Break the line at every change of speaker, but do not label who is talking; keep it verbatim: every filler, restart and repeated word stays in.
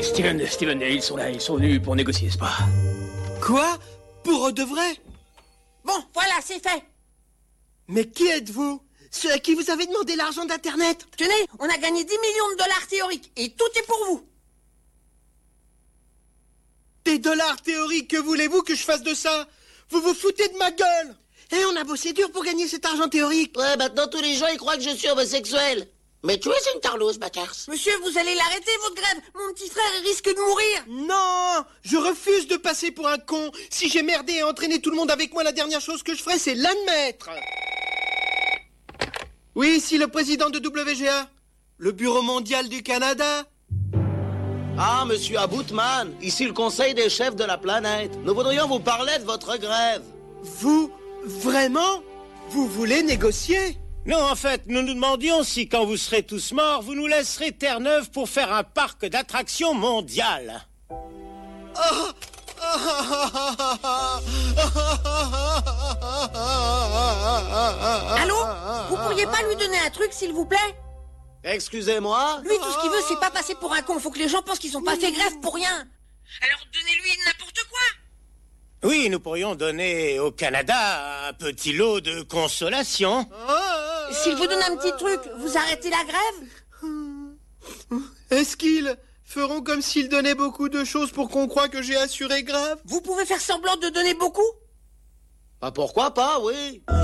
Steven, Steven, ils sont là, ils sont venus pour négocier, c'est pas...
Quoi? Pour de vrai?
Bon, voilà, c'est fait.
Mais qui êtes-vous? Ceux à qui vous avez demandé l'argent d'Internet?
Tenez, on a gagné dix millions de dollars théoriques, et tout est pour vous.
Des dollars théoriques, que voulez-vous que je fasse de ça? Vous vous foutez de ma gueule? Et on a bossé dur pour gagner cet argent théorique.
Ouais, maintenant tous les gens ils croient que je suis homosexuel. Mais tu es une tarlouse, Bacars.
Monsieur, vous allez l'arrêter, votre grève. Mon petit frère, il risque de mourir.
Non, je refuse de passer pour un con. Si j'ai merdé et entraîné tout le monde avec moi, la dernière chose que je ferai, c'est l'admettre. Oui, ici le président de W G A, le Bureau mondial du Canada.
Ah, monsieur Aboutman, ici le conseil des chefs de la planète. Nous voudrions vous parler de votre grève.
Vous, vraiment? Vous voulez négocier?
Non, en fait, nous nous demandions si, quand vous serez tous morts, vous nous laisserez Terre-Neuve pour faire un parc d'attractions mondial.
Allô? Vous pourriez pas lui donner un truc, s'il vous plaît?
Excusez-moi?
Lui, tout ce qu'il veut, c'est pas passer pour un con. Faut que les gens pensent qu'ils ont pas fait grève pour rien. Alors donnez-lui n'importe quoi.
Oui, nous pourrions donner au Canada un petit lot de consolation.
S'il vous donne un petit truc, vous arrêtez la grève?
Est-ce qu'ils feront comme s'ils donnaient beaucoup de choses pour qu'on croie que j'ai assuré grave?
Vous pouvez faire semblant de donner beaucoup?
Ah, pourquoi pas, oui.